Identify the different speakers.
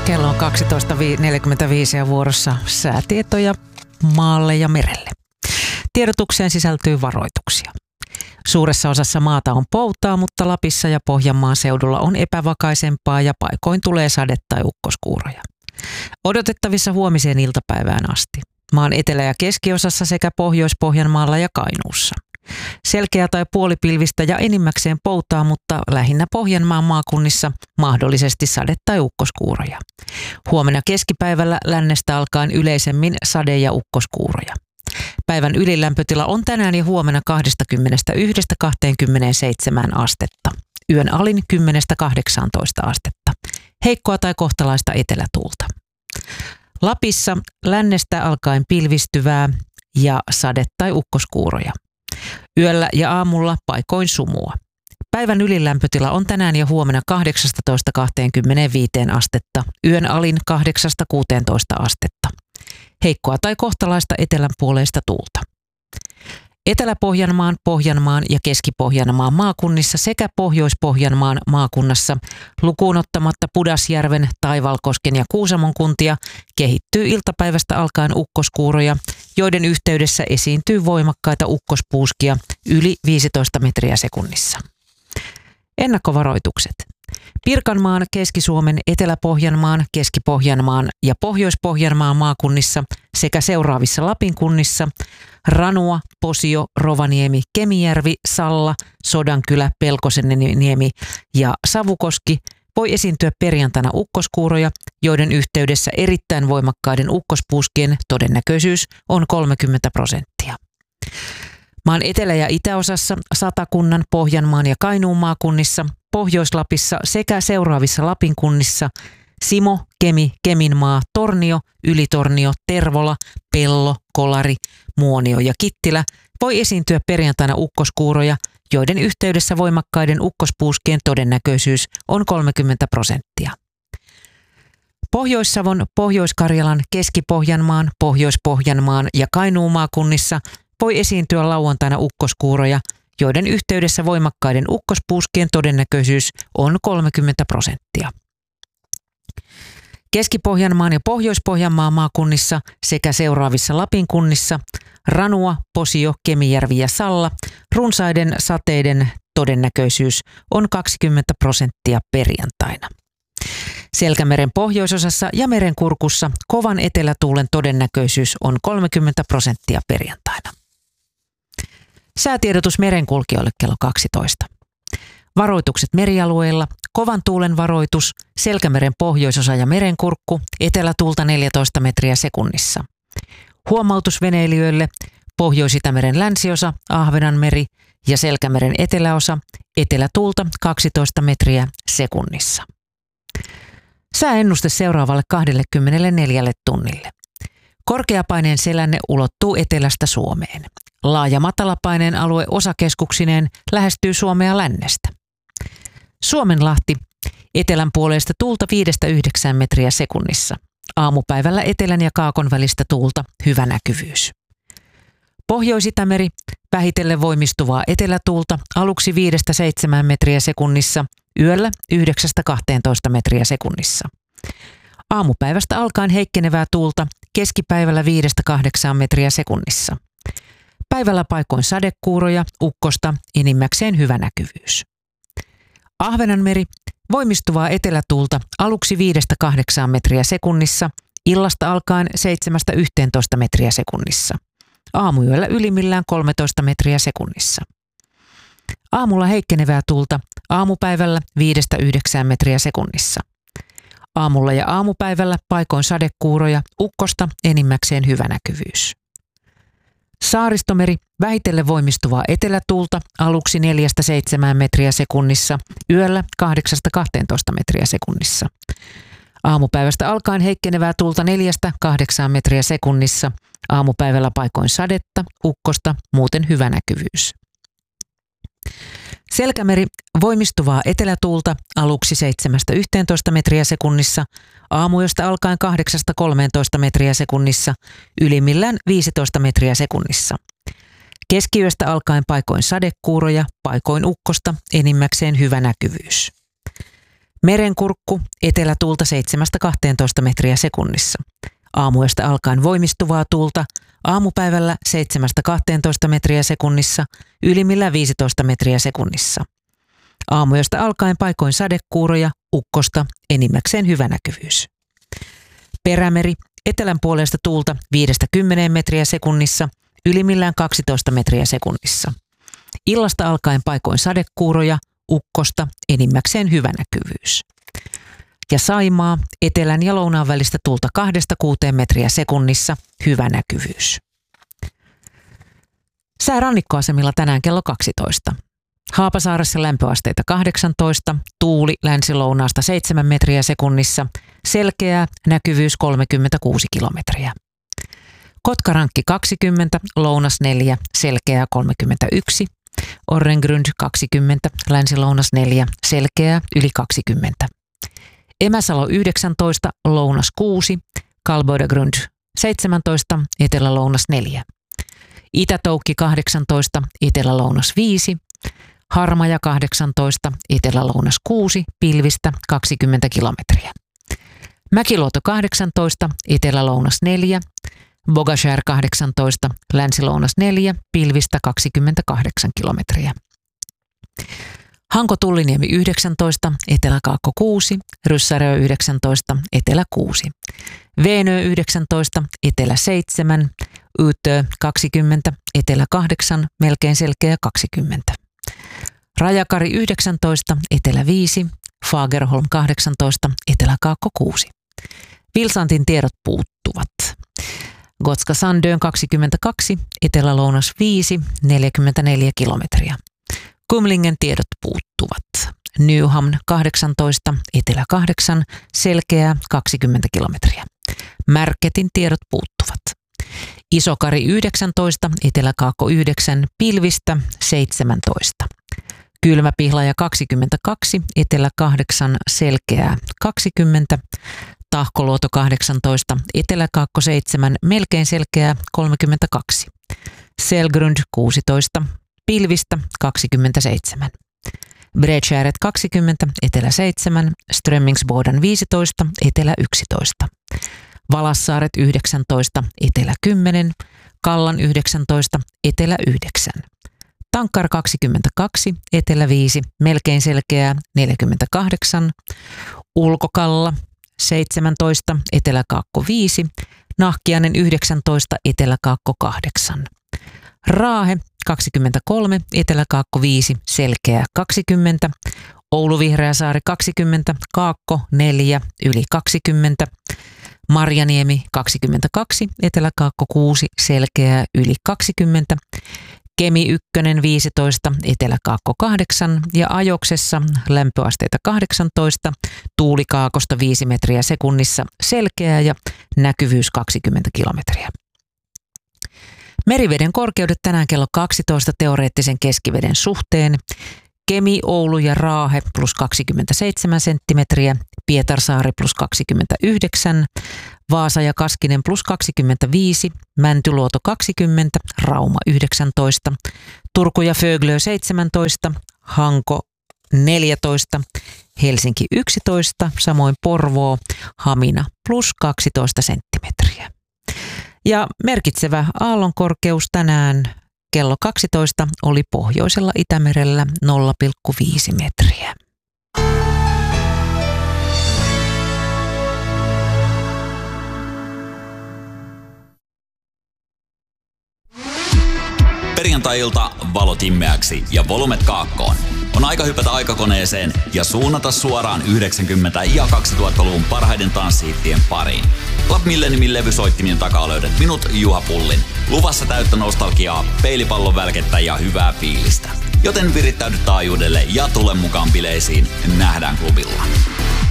Speaker 1: Kello on 12.45 ja vuorossa säätietoja maalle ja merelle. Tiedotukseen sisältyy varoituksia. Suuressa osassa maata on poutaa, mutta Lapissa ja Pohjanmaan seudulla on epävakaisempaa ja paikoin tulee sade- tai ukkoskuuroja. Odotettavissa huomiseen iltapäivään asti. Maan etelä- ja keskiosassa sekä Pohjois-Pohjanmaalla ja Kainuussa. Selkeä tai puolipilvistä ja enimmäkseen poutaa, mutta lähinnä Pohjanmaan maakunnissa mahdollisesti sade- tai ukkoskuuroja. Huomenna keskipäivällä lännestä alkaen yleisemmin sade- ja ukkoskuuroja. Päivän ylilämpötila on tänään ja huomenna 21–27 astetta. Yön alin 10–18 astetta. Heikkoa tai kohtalaista etelätuulta. Lapissa lännestä alkaen pilvistyvää ja sade- tai ukkoskuuroja. Yöllä ja aamulla paikoin sumua. Päivän ylilämpötila on tänään ja huomenna 18–25 astetta. Yön alin 8–16 astetta. Heikkoa tai kohtalaista etelänpuoleista tuulta. Etelä-Pohjanmaan, Pohjanmaan ja Keski-Pohjanmaan maakunnissa sekä Pohjois-Pohjanmaan maakunnassa lukuun ottamatta Pudasjärven, Taivalkosken ja Kuusamon kuntia kehittyy iltapäivästä alkaen ukkoskuuroja, joiden yhteydessä esiintyy voimakkaita ukkospuuskia yli 15 metriä sekunnissa. Ennakkovaroitukset. Pirkanmaan, Keski-Suomen, Etelä-Pohjanmaan, Keski-Pohjanmaan ja Pohjois-Pohjanmaan maakunnissa sekä seuraavissa Lapin kunnissa Ranua, Posio, Rovaniemi, Kemijärvi, Salla, Sodankylä, Pelkosenniemi ja Savukoski voi esiintyä perjantaina ukkoskuuroja, joiden yhteydessä erittäin voimakkaiden ukkospuuskien todennäköisyys on 30%. Maan etelä- ja itäosassa Satakunnan, Pohjanmaan ja Kainuun maakunnissa, Pohjois-Lapissa sekä seuraavissa Lapin kunnissa Simo, Kemi, Keminmaa, Tornio, Ylitornio, Tervola, Pello, Kolari, Muonio ja Kittilä voi esiintyä perjantaina ukkoskuuroja, joiden yhteydessä voimakkaiden ukkospuuskien todennäköisyys on 30%. Pohjois-Savon, Pohjois-Karjalan, Keski-Pohjanmaan, Pohjois-Pohjanmaan ja Kainuun maakunnissa voi esiintyä lauantaina ukkoskuuroja, joiden yhteydessä voimakkaiden ukkospuuskien todennäköisyys on 30%. Keski-Pohjanmaan ja Pohjois-Pohjanmaan maakunnissa sekä seuraavissa Lapin kunnissa Ranua, Posio, Kemijärvi ja Salla runsaiden sateiden todennäköisyys on 20% perjantaina. Selkämeren pohjoisosassa ja Merenkurkussa kovan etelätuulen todennäköisyys on 30% perjantaina. Säätiedotus merenkulkijoille kello 12. Varoitukset merialueilla, kovan tuulen varoitus, Selkämeren pohjoisosa ja Merenkurkku, etelätuulta 14 metriä sekunnissa. Huomautus veneilijöille, Pohjois-Itämeren länsiosa, Ahvenanmeri ja Selkämeren eteläosa, etelätuulta 12 metriä sekunnissa. Sääennuste seuraavalle 24 tunnille. Korkeapaineen selänne ulottuu etelästä Suomeen. Laaja matalapaineen alue osakeskuksineen lähestyy Suomea lännestä. Suomenlahti, etelän puoleista tuulta 5–9 metriä sekunnissa. Aamupäivällä etelän ja kaakon välistä tuulta, hyvä näkyvyys. Pohjois-Itämeri, vähitellen voimistuvaa etelätuulta, aluksi 5–7 metriä sekunnissa, yöllä 9–12 metriä sekunnissa. Aamupäivästä alkaen heikkenevää tuulta, keskipäivällä 5–8 metriä sekunnissa. Päivällä paikoin sadekuuroja, ukkosta, enimmäkseen hyvä näkyvyys. Ahvenanmeri, voimistuvaa etelätuulta, aluksi 5–8 metriä sekunnissa, illasta alkaen 7–11 metriä sekunnissa. Aamuyöllä ylimmillään 13 metriä sekunnissa. Aamulla heikkenevää tuulta, aamupäivällä 5–9 metriä sekunnissa. Aamulla ja aamupäivällä paikoin sadekuuroja, ukkosta, enimmäkseen hyvä näkyvyys. Saaristomeri, vähitellen voimistuvaa etelätuulta, aluksi 4–7 metriä sekunnissa, yöllä 8–12 metriä sekunnissa. Aamupäivästä alkaen heikkenevää tuulta 4–8 metriä sekunnissa, aamupäivällä paikoin sadetta, ukkosta, muuten hyvä näkyvyys. Selkämeri, voimistuvaa etelätuulta, aluksi 7–11 metriä sekunnissa, aamuyöstä alkaen 8–13 metriä sekunnissa, ylimmillään 15 metriä sekunnissa. Keskiyöstä alkaen paikoin sadekuuroja, paikoin ukkosta, enimmäkseen hyvä näkyvyys. Merenkurkku, etelätuulta 7-12 metriä sekunnissa. Aamuyöstä alkaen voimistuvaa tuulta, aamupäivällä 7-12 metriä sekunnissa, ylimmillään 15 metriä sekunnissa. Aamuyöstä alkaen paikoin sadekuuroja, ukkosta, enimmäkseen hyvä näkyvyys. Perämeri, etelän puolesta tuulta 5-10 metriä sekunnissa, ylimmillään 12 metriä sekunnissa. Illasta alkaen paikoin sadekuuroja, ukkosta, enimmäkseen hyvä näkyvyys. Ja Saimaa, etelän ja lounaan välistä tuulta 2-6 metriä sekunnissa, hyvä näkyvyys. Sää rannikkoasemilla tänään kello 12. Haapasaaressa lämpöasteita 18, tuuli länsi-lounaasta 7 metriä sekunnissa, selkeää, näkyvyys 36 kilometriä. Kotkarankki 20, lounas 4, selkeää 31, Orrengrund 20, länsi-lounas 4, selkeää yli 20. Emäsalo 19, lounas 6, Kalboidagrund 17, etelä-lounas 4. Itätoukki 18, etelä-lounas 5, Harmaja 18, etelä-lounas 6, pilvistä 20 kilometriä. Mäkiluoto 18, etelä-lounas 4, Bogashär 18, länsi-lounas 4, pilvistä 28 kilometriä. Hanko-Tulliniemi 19, etelä-kaakko 6, Ryssärö 19, etelä 6. Veenö 19, etelä 7, Utö 20, etelä 8, melkein selkeä 20. Rajakari 19, etelä 5, Fagerholm 18, etelä-kaakko 6. Vilsantin tiedot puuttuvat. Gotska Sandön 22, etelä-lounas 5, 44 kilometriä. Kumlingen tiedot puuttuvat. Nyhamn 18, etelä 8, selkeää 20 kilometriä. Märketin tiedot puuttuvat. Isokari 19, etelä-kaakko 9, pilvistä 17. Kylmäpihlaja 22, etelä 8, selkeää 20. Tahkoluoto 18, etelä-kaakko 7, melkein selkeää 32. Selgrund 16, pilvistä 27. Bredkäret 20, etelä 7, Strömmingsboden 15, etelä 11. Valassaaret 19, etelä 10, Kallan 19, etelä 9. Tankkar 22, etelä 5, melkein selkeää 48. Ulkokalla 17, etelä-kaakko 5, Nahkiainen 19, etelä-kaakko 8. Raahe 23, etelä-kaakko 5, selkeää 20. Oulu-Vihreäsaari 20, kaakko 4, yli 20. Marjaniemi 22, etelä-kaakko 6, selkeää yli 20. Kemi 1, 15, etelä-kaakko 8 ja Ajoksessa lämpöasteita 18, tuuli kaakosta 5 metriä sekunnissa, selkeää ja näkyvyys 20 kilometriä. Meriveden korkeudet tänään kello 12 teoreettisen keskiveden suhteen. Kemi, Oulu ja Raahe plus 27 senttimetriä, Pietarsaari plus 29, Vaasa ja Kaskinen plus 25, Mäntyluoto 20, Rauma 19, Turku ja Föglö 17, Hanko 14, Helsinki 11, samoin Porvoo, Hamina plus 12 senttimetriä. Ja merkitsevä aallonkorkeus tänään kello 12 oli pohjoisella Itämerellä 0,5 metriä.
Speaker 2: Perjantai-ilta valot immeäksi ja volumet kaakkoon. On aika hypätä aikakoneeseen ja suunnata suoraan 90- ja 2000-luvun parhaiden tanssihittien pariin. Club Milleniumin levysoittimien takaa löydät minut, Juha Pullin. Luvassa täyttä nostalgiaa, peilipallon välkettä ja hyvää fiilistä. Joten virittäydy taajuudelle ja tule mukaan bileisiin. Nähdään klubilla.